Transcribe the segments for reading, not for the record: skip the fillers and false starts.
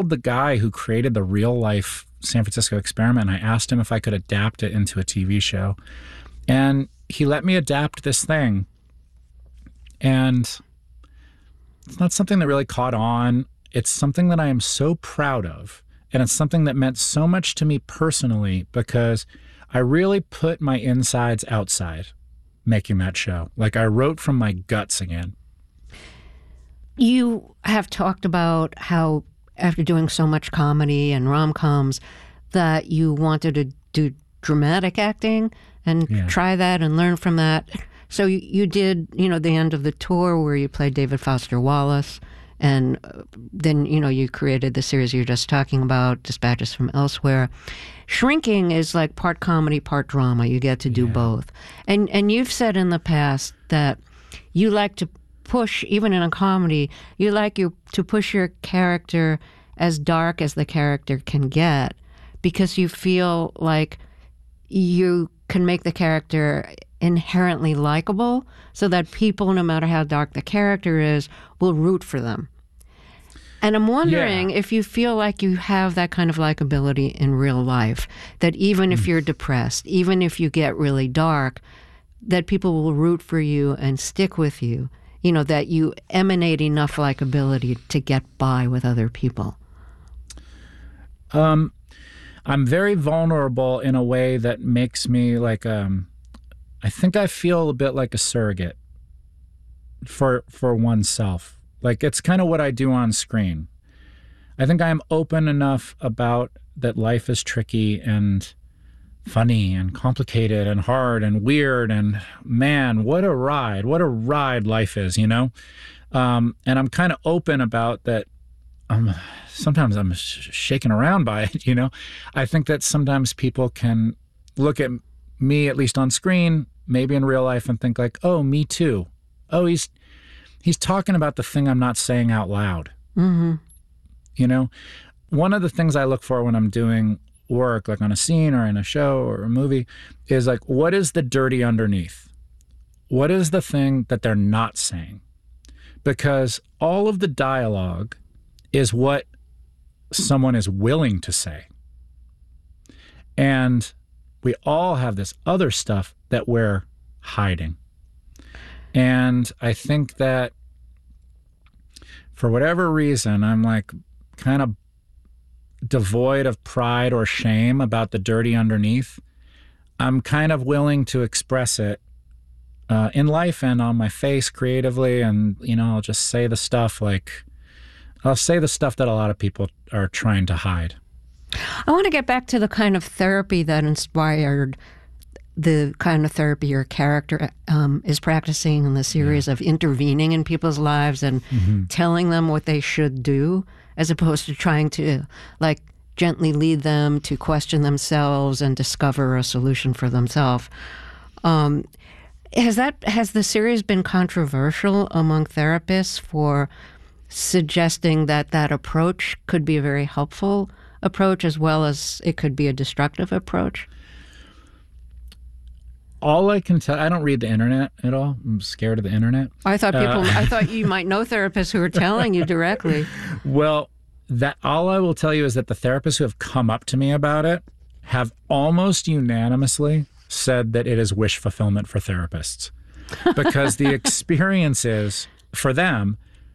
the guy who created the real life San Francisco Experiment. I asked him if I could adapt it into a TV show. And he let me adapt this thing. And it's not something that really caught on. It's something that I am so proud of. And it's something that meant so much to me personally because I really put my insides outside making that show. Like I wrote from my guts again. You have talked about how after doing so much comedy and rom-coms that you wanted to do dramatic acting and try that and learn from that. So you did, the end of the tour where you played David Foster Wallace, and then, you created the series you're just talking about, Dispatches from Elsewhere. Shrinking is like part comedy, part drama. You get to do both. And you've said in the past that you like to push, even in a comedy, you like to push your character as dark as the character can get because you feel like you can make the character inherently likable so that people, no matter how dark the character is, will root for them. And I'm wondering if you feel like you have that kind of likability in real life, that even if you're depressed, even if you get really dark, that people will root for you and stick with you, that you emanate enough likability to get by with other people. I'm very vulnerable in a way that makes me like, I think I feel a bit like a surrogate for oneself. Like it's kind of what I do on screen. I think I am open enough about that life is tricky and funny and complicated and hard and weird and man, what a ride life is, And I'm kind of open about that. Sometimes I'm shaken around by it, I think that sometimes people can look at me, at least on screen, maybe in real life, and think like, oh, me too. Oh, he's talking about the thing I'm not saying out loud. Mm-hmm. One of the things I look for when I'm doing work, like on a scene or in a show or a movie, is like, what is the dirty underneath? What is the thing that they're not saying? Because all of the dialogue is what someone is willing to say. And we all have this other stuff that we're hiding. And I think that for whatever reason, I'm like kind of devoid of pride or shame about the dirty underneath. I'm kind of willing to express it in life and on my face creatively. And, I'll just say the stuff I'll say the stuff that a lot of people are trying to hide. I want to get back to the kind of therapy that inspired the kind of therapy your character is practicing in the series of intervening in people's lives and telling them what they should do, as opposed to trying to gently lead them to question themselves and discover a solution for themselves. Has the series been controversial among therapists for suggesting that approach could be a very helpful approach as well as it could be a destructive approach? All I can tell, I don't read the internet at all. I'm scared of the internet. I thought you might know therapists who are telling you directly. Well, all I will tell you is that the therapists who have come up to me about it have almost unanimously said that it is wish fulfillment for therapists. Because the experience is, for them,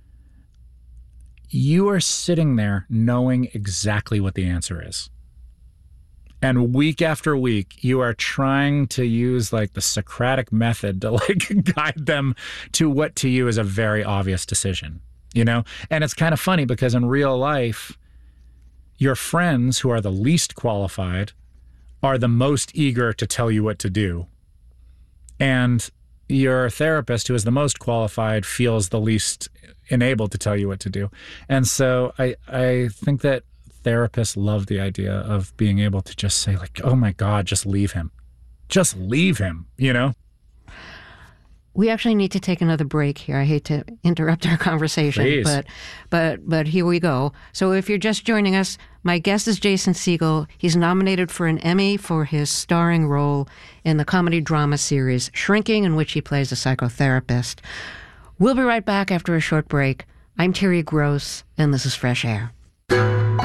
you are sitting there knowing exactly what the answer is. And week after week, you are trying to use the Socratic method to guide them to what to you is a very obvious decision, And it's kind of funny because in real life, your friends who are the least qualified are the most eager to tell you what to do. And your therapist who is the most qualified feels the least enabled to tell you what to do. And so I think that therapists love the idea of being able to just say oh my God, just leave him. Just leave him, We actually need to take another break here. I hate to interrupt our conversation, Please. but here we go. So if you're just joining us, my guest is Jason Segel. He's nominated for an Emmy for his starring role in the comedy drama series Shrinking, in which he plays a psychotherapist. We'll be right back after a short break. I'm Terry Gross, and this is Fresh Air.